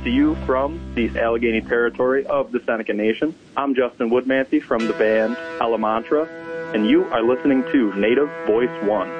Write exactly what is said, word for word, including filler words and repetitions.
to you from the Allegheny territory of the Seneca Nation. I'm Justin Woodmansey from the band Elemantra, and you are listening to Native Voice One.